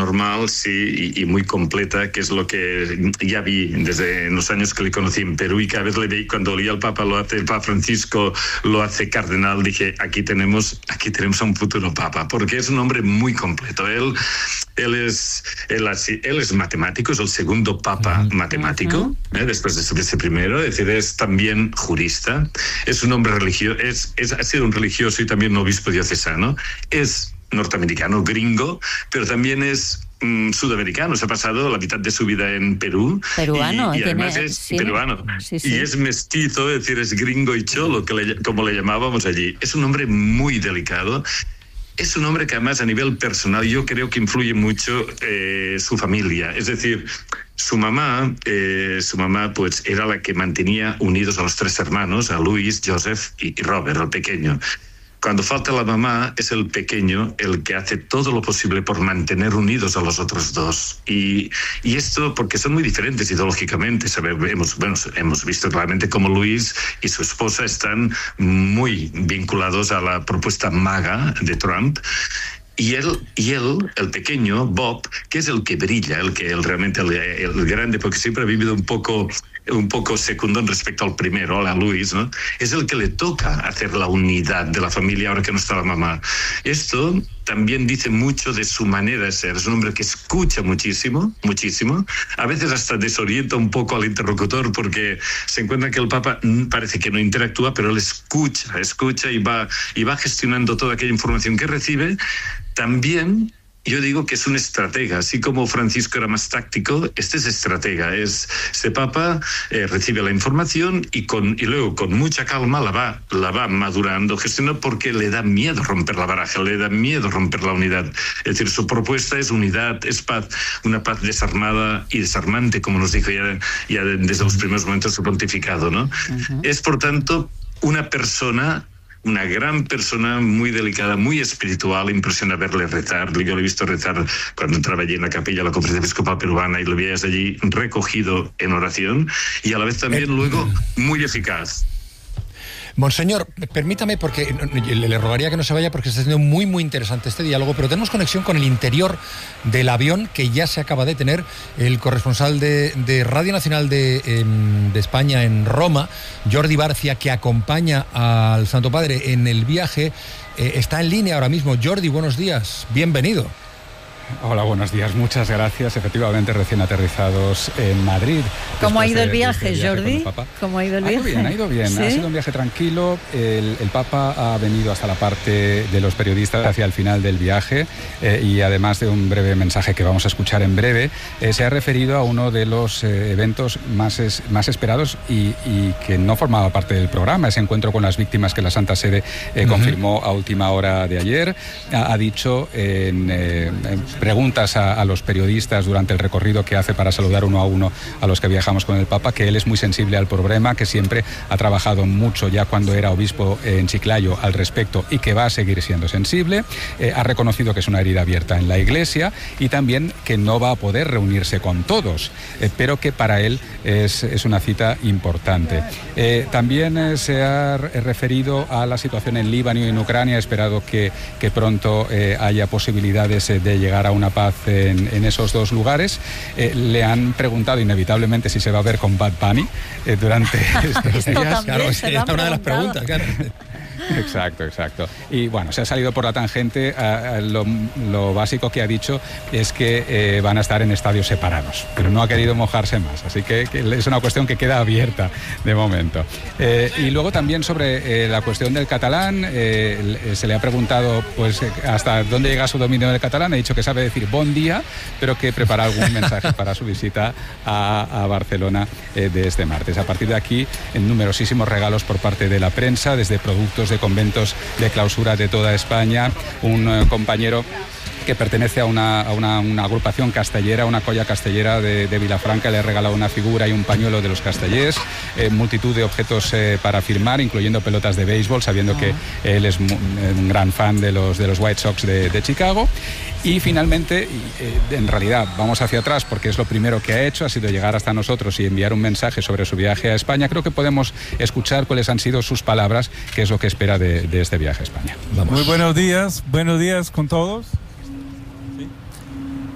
normal, sí, y muy completa, que es lo que ya vi desde los años que le conocí en Perú, y cada vez le veí, cuando leía al Papa, el Papa Francisco lo hace cardenal, dije, aquí tenemos a un futuro Papa, porque es un hombre muy completo. Él es matemático, es el segundo Papa matemático, después de ese primero, es decir, es también jurista, es un hombre religioso, ha sido un religioso y también un obispo diocesano, es norteamericano, gringo, pero también es sudamericano. Se ha pasado la mitad de su vida en Perú. Peruano. Y además es peruano. Sí. Y es mestizo, es decir, es gringo y cholo, como le llamábamos allí. Es un hombre muy delicado. Es un hombre que además a nivel personal yo creo que influye mucho su familia. Es decir, su mamá pues era la que mantenía unidos a los tres hermanos, a Luis, Joseph y Robert, el pequeño. Cuando falta la mamá, es el pequeño el que hace todo lo posible por mantener unidos a los otros dos. Y esto porque son muy diferentes ideológicamente. Hemos visto claramente cómo Luis y su esposa están muy vinculados a la propuesta MAGA de Trump. Y él, el pequeño, Bob, que es el que brilla, realmente el grande, porque siempre ha vivido un poco secundón respecto al primero, a Luis, ¿no? Es el que le toca hacer la unidad de la familia ahora que no está la mamá. Esto también dice mucho de su manera de ser. Es un hombre que escucha muchísimo, muchísimo. A veces hasta desorienta un poco al interlocutor porque se encuentra que el Papa parece que no interactúa, pero él escucha y va gestionando toda aquella información que recibe. También yo digo que es un estratega, así como Francisco era más táctico, este es estratega. Este Papa recibe la información y luego con mucha calma la va madurando, gestionando, porque le da miedo romper la baraja, le da miedo romper la unidad. Es decir, su propuesta es unidad, es paz, una paz desarmada y desarmante, como nos dijo ya desde los primeros momentos de su pontificado, ¿no? Es, por tanto, una gran persona, muy delicada, muy espiritual. Impresiona verle rezar. Yo le he visto rezar cuando entraba allí en la capilla de la Conferencia Episcopal Peruana y lo veías allí recogido en oración y a la vez también luego muy eficaz. Monseñor, permítame, porque le rogaría que no se vaya porque está siendo muy, muy interesante este diálogo, pero tenemos conexión con el interior del avión que ya se acaba de tener el corresponsal de Radio Nacional de España en Roma, Jordi Barcia, que acompaña al Santo Padre en el viaje. Está en línea ahora mismo. Jordi, buenos días, bienvenido. Hola, buenos días, muchas gracias. Efectivamente, recién aterrizados en Madrid. ¿Cómo ha ido el viaje, Jordi? ¿Cómo ha ido el viaje? Ha ido bien. ¿Sí? Ha sido un viaje tranquilo. El Papa ha venido hasta la parte de los periodistas hacia el final del viaje y además de un breve mensaje que vamos a escuchar en breve, se ha referido a uno de los eventos más esperados y que no formaba parte del programa, ese encuentro con las víctimas que la Santa Sede confirmó a última hora de ayer. Ha dicho en preguntas a los periodistas durante el recorrido que hace para saludar uno a uno a los que viajamos con el Papa, que él es muy sensible al problema, que siempre ha trabajado mucho ya cuando era obispo en Chiclayo al respecto y que va a seguir siendo sensible. Ha reconocido que es una herida abierta en la Iglesia y también que no va a poder reunirse con todos, pero que para él es una cita importante. También se ha referido a la situación en Líbano y en Ucrania. Ha esperado que pronto haya posibilidades de llegar a una paz en esos dos lugares. Le han preguntado inevitablemente si se va a ver con Bad Bunny durante estos días. Claro, es una de las preguntas, claro. Exacto. Y bueno, se ha salido por la tangente. Lo básico que ha dicho es que van a estar en estadios separados, pero no ha querido mojarse más, así que es una cuestión que queda abierta de momento. Y luego también sobre la cuestión del catalán, se le ha preguntado pues hasta dónde llega su dominio del catalán. Ha dicho que sabe decir bon día, pero que prepara algún mensaje para su visita a Barcelona de este martes. A partir de aquí, en numerosísimos regalos por parte de la prensa, desde productos de conventos de clausura de toda España. Un compañero que pertenece a una agrupación castellera, una colla castellera de Vilafranca, le ha regalado una figura y un pañuelo de los castellers, multitud de objetos para firmar, incluyendo pelotas de béisbol, sabiendo que él es un gran fan de los White Sox de Chicago. Y finalmente, en realidad vamos hacia atrás porque es lo primero que ha hecho, ha sido llegar hasta nosotros y enviar un mensaje sobre su viaje a España. Creo que podemos escuchar cuáles han sido sus palabras, qué es lo que espera de este viaje a España. Vamos. Muy buenos días con todos.